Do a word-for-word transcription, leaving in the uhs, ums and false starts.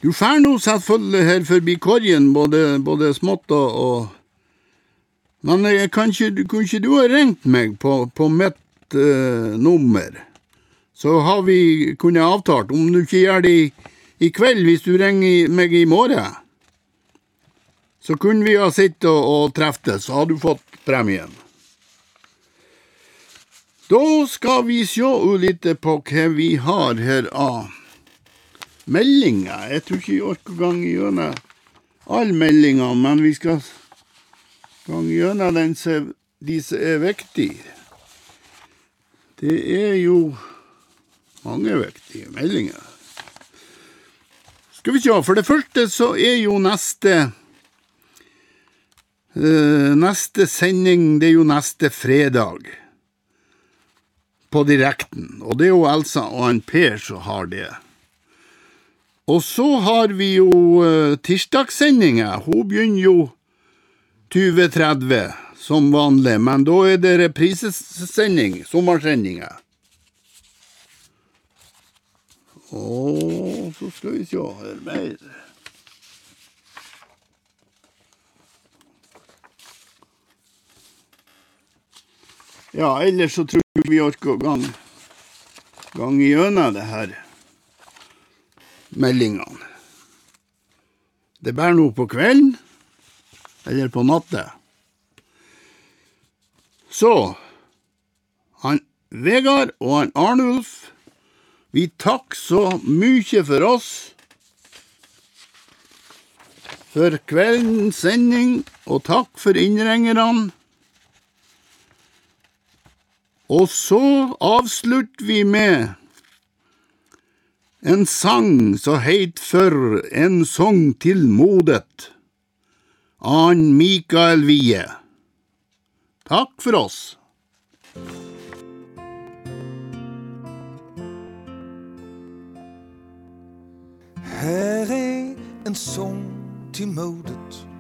Du fær nå selvfølgelig her forbi korgen, både, både smått og... og men jeg, kan ikke, kunne ikke du ha ringt meg på, på mitt uh, nummer? Så har vi kunnet avtalt, om du ikke gjør det i, i kveld, hvis du ringer meg i morgen, så kunne vi ha sitt og, og treftes, så har du fått premien. Da skal vi se litt på hva vi har her av meldinger. Jeg tror ikke jeg orker gang gjennom alle meldingene, men vi skal gang gjennom den som de som er viktige. Det er jo mange viktige meldinger. Skal vi se, for det første så er jo neste uh, neste sending, det er jo neste fredag på direkten, og det er jo Elsa og han Per som har det. Og så har vi jo uh, tirsdagssendinger, hun begynner jo tjue tretti som vanlig, men da er det reprisesending, sommersendinger. Og så skal vi se her mer. Ja, ellers så tror jeg vi orker gang, gang gjennom det her meldingene. Det bærer noe på kvelden, eller på natta. Så, han Vegard og han Arnulf, vi takk så mye for oss, for kveldens sending, og takk for innringerne. Og så avslutter vi med en sang som heit for En sång til modet, av Mikael Wiehe. Takk for oss. Her er en sång til modet,